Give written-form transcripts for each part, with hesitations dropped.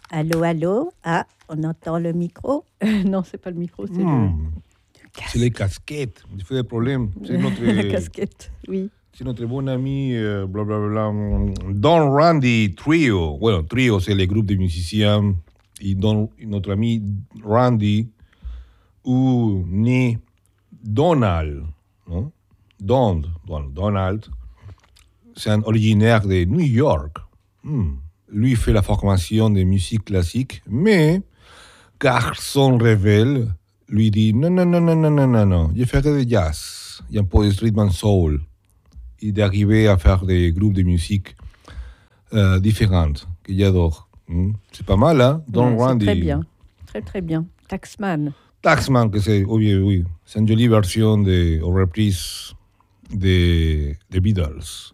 Allô, allô. Ah, on entend le micro. Non, c'est pas le micro, c'est le casque. C'est les casquettes. Il fait des problèmes. C'est notre, La casquette, oui. c'est notre bon ami, blablabla, Don Randy Trio. Bueno, Trio, c'est le groupe de musiciens. Et notre ami Randy, ou né Donald, non? Donald, c'est un originaire de New York. Lui fait la formation de musique classique, mais car son révèle lui dit non, je ferai de jazz, il y a un peu de rhythm and soul, et d'arriver à faire des groupes de musique différentes que j'adore. C'est pas mal, hein? Don Ouais, Randy. c'est très bien, très très bien. Taxman. Taxman, que c'est, oui, c'est une jolie version de reprise des Beatles.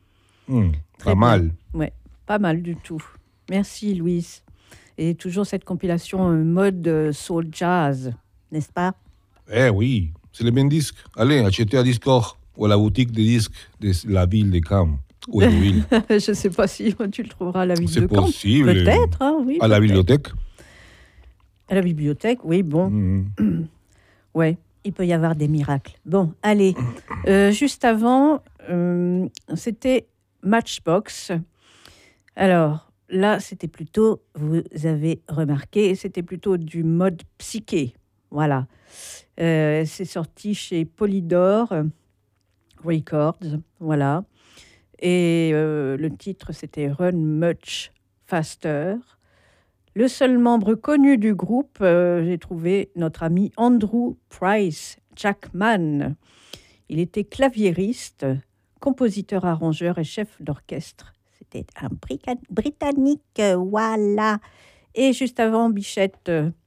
Pas mal. Ouais, pas mal du tout. Merci, Louise. Et toujours cette compilation mode soul jazz, n'est-ce pas? Eh oui, c'est le même disque. Allez, achetez à Discord ou à la boutique de disques de la ville de Caen. Ou de Ville. Je ne sais pas si tu le trouveras à la ville C'est de Caen. possible. Peut-être, hein, oui. À la bibliothèque. À la bibliothèque, oui, bon. Ouais, il peut y avoir des miracles. Bon, allez. Juste avant, c'était Matchbox. Alors, là, c'était plutôt, vous avez remarqué, c'était plutôt du mode psyché. Voilà. C'est sorti chez Polydor Records. Voilà. Et le titre, c'était Run Much Faster. Le seul membre connu du groupe, j'ai trouvé notre ami Andrew Price Jackman. Il était claviériste, compositeur, arrangeur et chef d'orchestre. C'était un Britannique, voilà. Et juste avant, Bichette,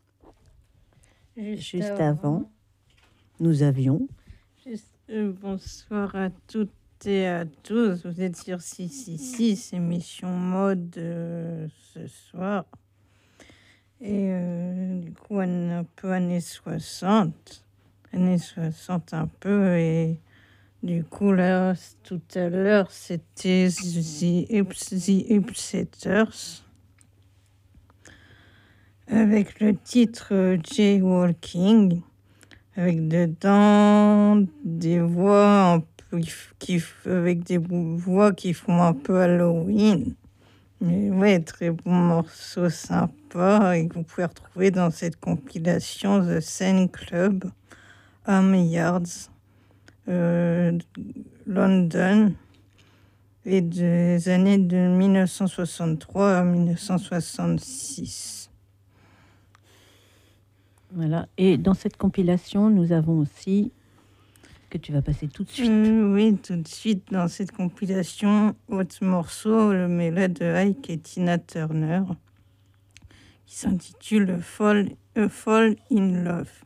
juste avant, nous avions... Bonsoir à toutes et à tous. Vous êtes sur 666, émission mode ce soir. Et du coup, un peu années 60. Années 60 un peu. Et du coup, là, tout à l'heure, c'était The Upsetters. Avec le titre Jaywalking. Avec dedans des voix un peu avec des voix qui font un peu Halloween. Mais ouais, très bon morceau sympa et que vous pouvez retrouver dans cette compilation The Zen Club, Army Yards, London, et des années de 1963 à 1966. Voilà. Et dans cette compilation, nous avons aussi, que tu vas passer tout de suite. Oui, tout de suite, dans cette compilation, autre morceau, le mêlée de Ike et Tina Turner, qui s'intitule A Fall in Love.